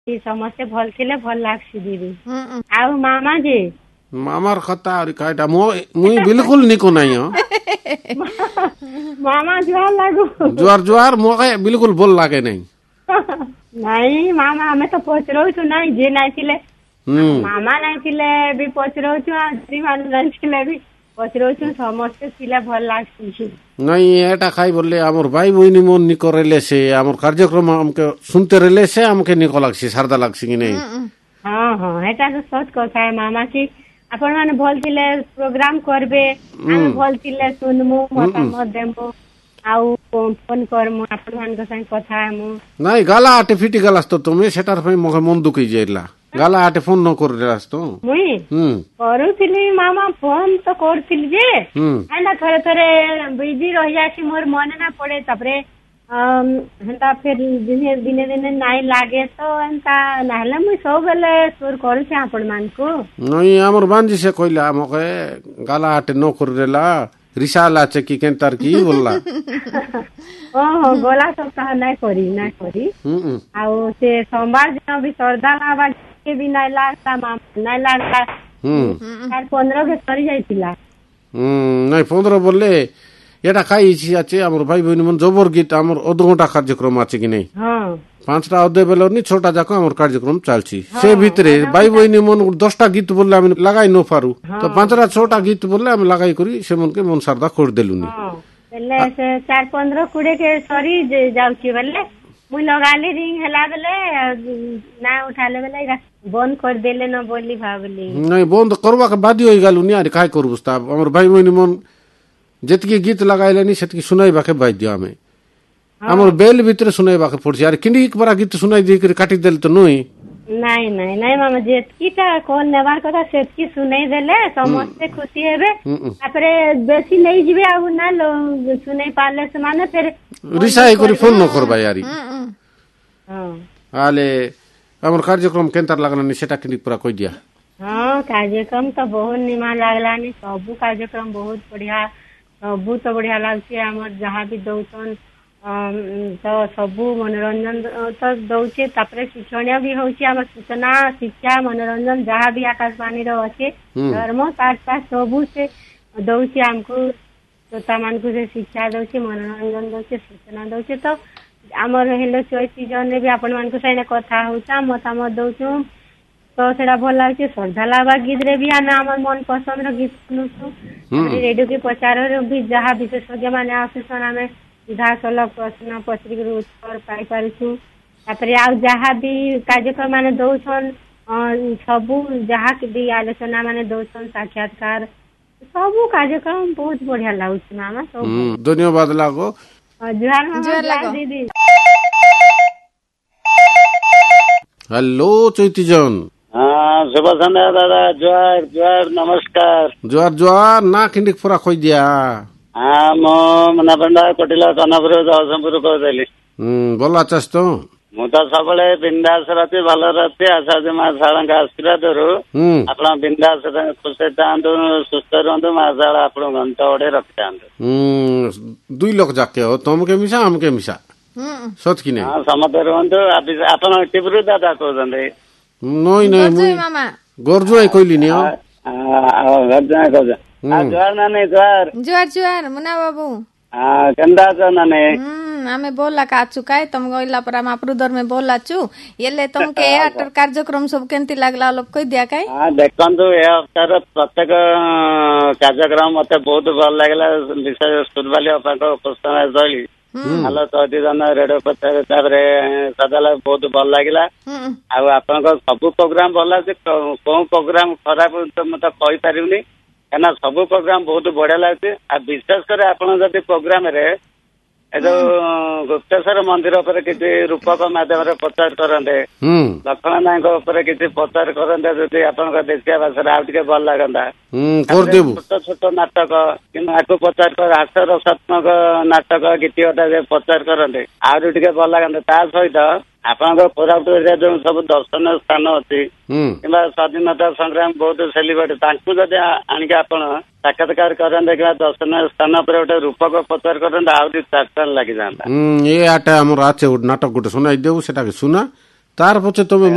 समस्ते भल थिले भल लागसी दीदी आउ मामा जी मामार खता और काटा मुई बिल्कुल निको नहीं हो मामा जुआर लागू जुआर जुआर मोके बिल्कुल बोल लागे नहीं नहीं मामा हमें तो पचरौ छु नहीं जे नहीं थिले मामा नहीं थिले भी पचरौ छु श्रीमान नहीं थिले भी पचरौ छु समस्ते थिले भल लागसी नहीं एटा खाई बोले आमर भाई बहिनी मन निको रेले से आमर कार्यक्रम हमके सुनते रेले से हमके निको लागसी शारदा लागसी कि नहीं हाँ हाँ एटा तो सच कथा है मामा की आपण माने भल थिले प्रोग्राम करबे आमे भल थिले सुनमु मतामत देमु आउ फोन करमु आपण मान के संग कथा हेमु नहीं गाला आटे फिटी गलास तो तुमे सेटार पई मोके मन दुखी जेला गाला आटे फोन न कर देलास तो मुई करूथिली मामा फोन तो करथिली जे एंदा थरे थरे बिजी रह जासी मोर मन ना पड़े तपरे हंता फिर दिने दिने दिने नाई लागे तो एंता नाहले मुई सब बेले सुर करू छे आपण मान को नहीं हमर बांजी से कोइला मोके गाला आटे न कर देला रिसाला चकी केंतार की बोलला ओ गोला सब कहा नहीं करी आउ से सोमवार दिन भी सरदा लावा के भी नहीं लागता मामा नहीं लागता 15 के सरी जाइतिला नहीं 15 बोलले एटा खाई इच्छी आछे हमर भाई बहिनी मन जबर गीत हमर अधघंटा कार्यक्रम आछे कि नहीं हां 5टा अधे बेला नि छोटा जाको हमर कार्यक्रम चलछि से भितरे भाई बहिनी मन 10टा गीत बोलले हम लगाई न पारू तो 5टा 6टा गीत बोलले हम लगाई करी से मन के मन सरदा खोड़ देलुनी पहले से 4-15 कुड़े के सरी जाउछि बेले मुई लगाली रिंग हला बेले ना उठाले बेले बंद कर देले न बोली भाबली नहीं बंद करवा के बादी होई गालुनी अरे काय करू बस्ता हमर भाई बहिनी मन जेतकी गीत लगाइले नि सेतकी सुनाई बाके बाई दिया हमें हमर बेल भीतर सुनाई बाके पड़छि यार किंडी एक बार गीत सुनाई दे के काटी देल तो नहीं मामा जेतकी ता कॉल नेबार कथा सेतकी सुनाई देले समस्त खुशी हेबे तापरे बेसी नहीं जिबे आ ना सुनाई पाले से माने फिर रिसाई करी फोन न करबा यारी हां आले हमर कार्यक्रम केंतार लागला नि सेटा किंडी पूरा कहि दिया हां कार्यक्रम तो बहुत निमा लागला नि सब कार्यक्रम बहुत बढ़िया सबू तो बढ़िया लागছে আমার जहाँ भी दौन तो सबू मनोरंजन तो दौचे तापरे शिक्षण भी होची हमर सूचना शिक्षा मनोरंजन जहाँ भी आकाशवाणी रो अच्छे धर्म पाठ सबू से दौचे हमको श्रोता मान को से शिक्षा दौचे मनोरंजन दौचे सूचना दौचे तो हमर हेलो चॉइस सीजन भी आपण मान को साइने कथा होचा मतामत दौचू तो सेटा भल लागे श्रद्धा लाभा गीत रे भी आना हमर मन पसंद रो गीत सुनुछु रेडियो के प्रचार भी जहाँ विशेषज्ञ माने आसन आमे सीधा सलग प्रश्न पत्रिका रो उत्तर पाई पारुछु तापरे आ जहाँ भी कार्यक्रम माने दौछन सबू जहाँ के भी आलोचना माने दौछन साक्षात्कार सबू कार्यक्रम बहुत बढ़िया लागुछ मामा सब धन्यवाद लागो जुहार दीदी हेलो चैती जन हाँ शुभ संध्या दादा जुहार जुहार नमस्कार जुहार जुहार ना किंडी पूरा खोई दिया हाँ मो मनापंडा कोटिला कनापुर जगतसिंहपुर कहली बोला चास तो मु तो सब बिंदास रही भल रही आशा माँ शाला आशीर्वाद आप बिंदास खुशी था सुस्थ रुहतु माँ शाला आप घंटा ओढ़े रखी था 2 लोग जाके हो तुमके मिसा हमके मिसा सच कि नहीं समस्त रुहतु आप टिपुरु दादा कहते नहीं नहीं गोरजु है कोई लिनी हो गर्जुआ कहते जुआर नानी जुआर जुआर जुआर मुना बाबू केंदा छ नानी आमे बोला काचू काय तुम गइला पर हम आपरुदर में बोला छु येले तुमके एआटर कार्यक्रम सब केंती लागला लोग कहि दिया काय देखंतु ए हफ्तार प्रत्येक कार्यक्रम मते बहुत भल लागला विशेष सुरबाली अपाको उपस्थान शैली हेलो चौधरी रेडियो प्रचार तापरे सदाला बहुत भल लागला आ आपन सब प्रोग्राम भल लागे को प्रोग्राम खराब तो मते कहि परिउनी एना सब प्रोग्राम बहुत बढ़िया लगे आ विशेष कर आपण जदि प्रोग्राम रे जो गुप्तेश्वर मंदिर पर किसी रूपक माध्यम प्रचार करते लक्ष्मण नायक उपर किसी प्रचार करते जदि आपण देशिया भाषा आउ टे भल लगता छोट छोट नाटक कि प्रचार कर हास्य रसात्मक नाटक गीत प्रचार करते आउरी टे भल लगता ता सहित आपण कोरापुट एरिया जो सब दर्शनीय स्थान अच्छी कि स्वाधीनता संग्राम बहुत सेलिब्रेट जदि आणिक आपण साक्षात्कार करते कि दर्शनीय स्थान पर गोटे रूपक प्रचार करते आउरी चर्चा लगी जाता ये आटा हमर आछे नाटक गोटे सुनाई देऊ सेटा सुना तार पछे तुम